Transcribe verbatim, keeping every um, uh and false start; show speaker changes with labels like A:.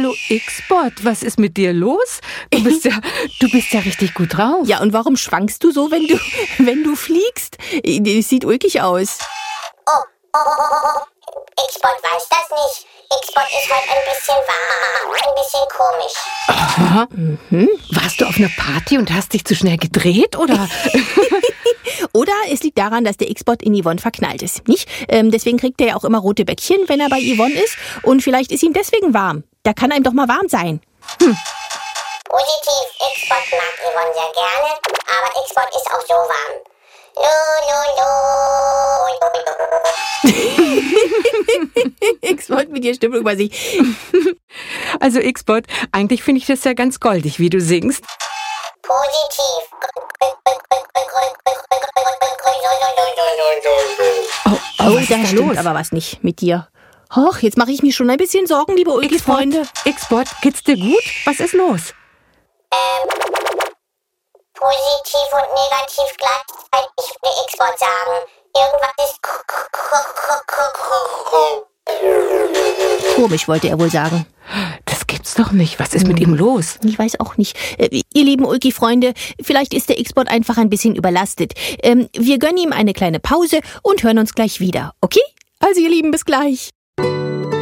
A: Hallo X-Bot, was ist mit dir los? Du bist ja, du bist ja richtig gut drauf.
B: Ja, und warum schwankst du so, wenn du, wenn du fliegst? Das sieht ulkig aus.
C: Oh, oh, oh, oh, oh. X-Bot weiß das nicht. X-Bot ist heute ein bisschen warm, ein bisschen komisch.
A: Aha. Mhm. Warst du auf einer Party und hast dich zu schnell gedreht, oder?
B: Oder es liegt daran, dass der X-Bot in Yvonne verknallt ist, nicht? Ähm, deswegen kriegt er ja auch immer rote Bäckchen, wenn er bei Yvonne ist. Und vielleicht ist ihm deswegen warm. Da kann einem doch mal warm sein. Hm.
C: Positiv, X-Bot mag Yvonne sehr gerne, aber X-Bot ist auch so warm. Lo, lo, lo.
B: X-Bot mit der Stimmung über sich.
A: Also X-Bot, eigentlich finde ich das ja ganz goldig, wie du singst.
C: Positiv.
A: Oh, oh,
B: Oh,
A: was
B: da
A: ist da
B: stimmt
A: los?
B: aber was nicht mit dir. Och, jetzt mache ich mir schon ein bisschen Sorgen, liebe Ulki-Freunde.
A: X-Bot, geht's dir gut? Was ist los?
C: Ähm, positiv und negativ gleichzeitig, will X-Bot sagen. Irgendwas ist
B: Komisch, wollte er wohl sagen.
A: Das gibt's doch nicht. Was ist mit ihm los?
B: Ich weiß auch nicht. Äh, ihr lieben Ulki-Freunde, vielleicht ist der X-Bot einfach ein bisschen überlastet. Ähm, wir gönnen ihm eine kleine Pause und hören uns gleich wieder, okay? Also ihr Lieben, bis gleich.